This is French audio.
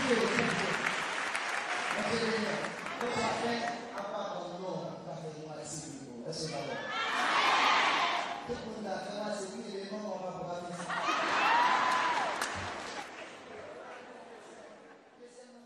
Tout le monde a commencé à dire les moments où on va pouvoir faire